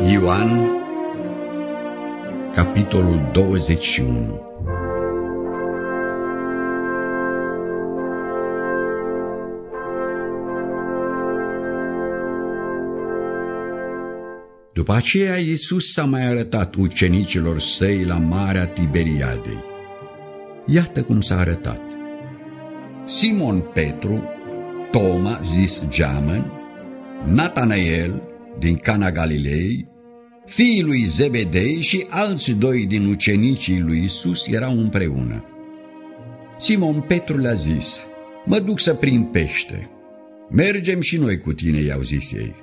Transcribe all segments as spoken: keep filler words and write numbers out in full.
Ioan, capitolul douăzeci și unu. După aceea, Iisus s-a mai arătat ucenicilor săi la Marea Tiberiadei. Iată cum s-a arătat: Simon Petru, Toma, zis Geamăn, Natanael din Cana Galilei, fiii lui Zebedei și alți doi din ucenicii lui Iisus erau împreună. Simon Petru le-a zis: mă duc să prind pește. Mergem și noi cu tine, i-au zis ei.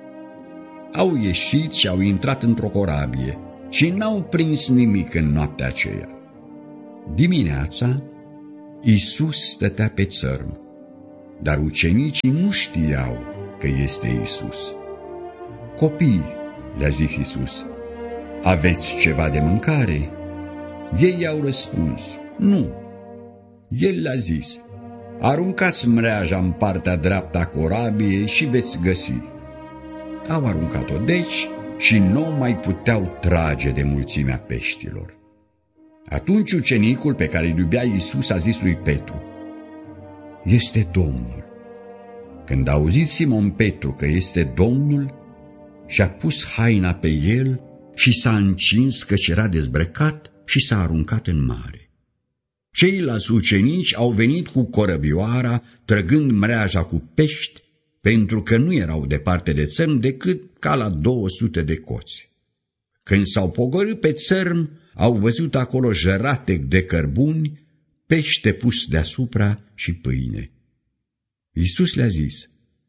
Au ieșit și au intrat într-o corabie și n-au prins nimic în noaptea aceea. Dimineața, Iisus stătea pe țărm, dar ucenicii nu știau că este Iisus. Copii, le-a zis Iisus, aveți ceva de mâncare? Ei i-au răspuns, nu. El le-a zis, aruncați mreaja în partea dreaptă a corabiei și veți găsi. Au aruncat-o deci și nu mai puteau trage de mulțimea peștilor. Atunci ucenicul pe care îl iubea Iisus a zis lui Petru, este Domnul. Când a auzit Simon Petru că este Domnul, și-a pus haina pe el și s-a încins căci era dezbrăcat și s-a aruncat în mare. Ceilalți ucenici au venit cu corăbioara, trăgând mreaja cu pești, pentru că nu erau departe de țărm decât ca la două sute de coți. Când s-au pogorât pe țărm, au văzut acolo jăratec de cărbuni, pește pus deasupra și pâine. Iisus le-a zis,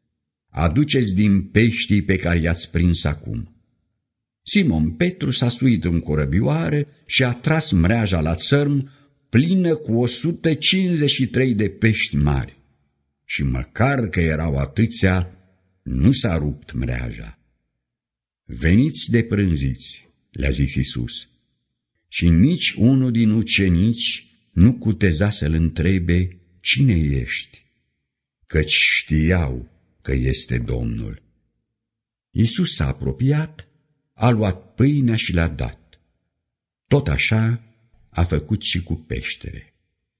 aduceți din peștii pe care i-ați prins acum. Simon Petru s-a suit în corăbioară și a tras mreaja la țărm, plină cu o sută cincizeci și trei de pești mari. Și măcar că erau atâția, nu s-a rupt mreaja. Veniți de prânziți, le-a zis Iisus. Și nici unul din ucenici nu cuteza să-l întrebe, cine ești? Căci știau că este Domnul. Iisus s-a apropiat, a luat pâinea și le-a dat. Tot așa a făcut și cu peștele.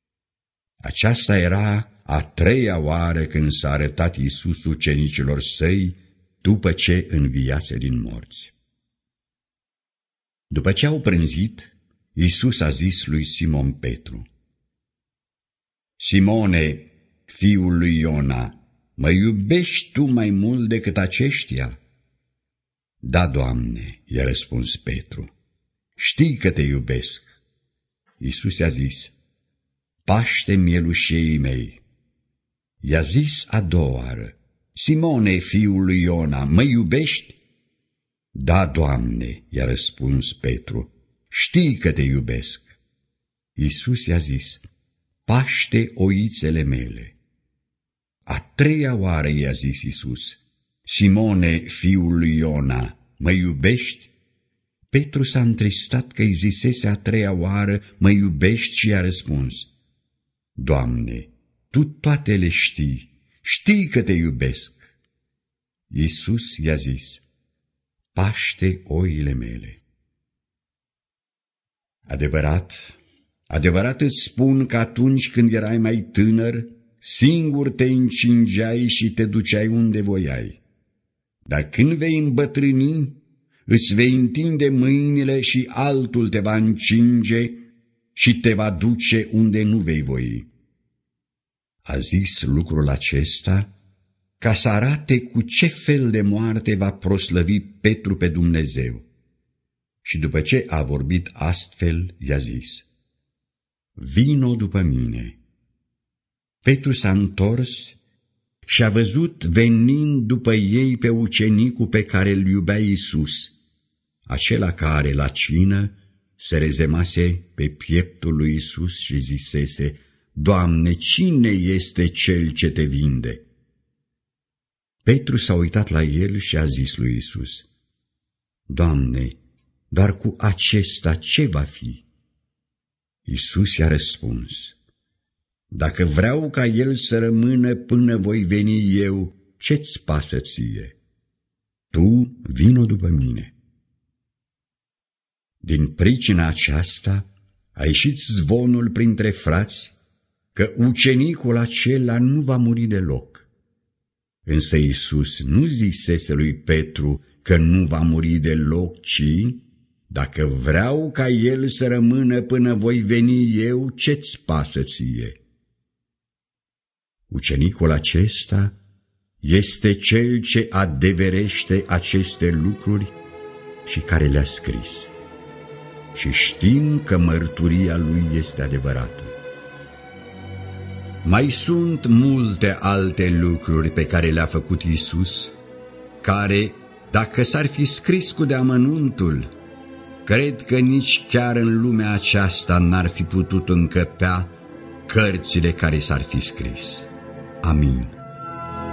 Aceasta era a treia oară când s-a arătat Iisus ucenicilor săi după ce înviase din morți. După ce au prânzit, Iisus a zis lui Simon Petru, Simone, fiul lui Iona, mă iubești tu mai mult decât aceștia? Da, Doamne, i-a răspuns Petru, știi că te iubesc. Iisus i-a zis, paște mielușeii mei. I-a zis a doua oară, Simone, fiul lui Iona, mă iubești? Da, Doamne, i-a răspuns Petru, știi că te iubesc. Iisus i-a zis, paște oițele mele. A treia oară i-a zis Iisus, Simone, fiul lui Iona, mă iubești? Petru s-a întristat că îi zisese a treia oară, mă iubești, și i-a răspuns, Doamne, Tu toate le știi, știi că te iubesc. Iisus i-a zis, paște oile mele. Adevărat, adevărat îți spun că atunci când erai mai tânăr, singur te încingeai și te duceai unde voiai. Dar când vei îmbătrâni, îți vei întinde mâinile și altul te va încinge și te va duce unde nu vei voi. A zis lucrul acesta ca să arate cu ce fel de moarte va proslăvi Petru pe Dumnezeu. Și după ce a vorbit astfel, i-a zis, vino după mine. Petru s-a întors și a văzut venind după ei pe ucenicul pe care îl iubea Iisus, acela care la cină se rezemase pe pieptul lui Iisus și zisese, Doamne, cine este cel ce te vinde? Petru s-a uitat la el și a zis lui Iisus, Doamne, dar cu acesta ce va fi? Iisus i-a răspuns, dacă vreau ca el să rămână până voi veni eu, ce-ți pasă ție? Tu vino după mine. Din pricina aceasta a ieșit zvonul printre frați că ucenicul acela nu va muri deloc. Însă Iisus nu zisese lui Petru că nu va muri deloc, ci: dacă vreau ca el să rămână până voi veni eu, ce-ți pasă ție? Ucenicul acesta este cel ce adeverește aceste lucruri și care le-a scris. Și știm că mărturia lui este adevărată. Mai sunt multe alte lucruri pe care le-a făcut Iisus, care, dacă s-ar fi scris cu deamănuntul, cred că nici chiar în lumea aceasta n-ar fi putut încăpea cărțile care s-ar fi scris. Amin.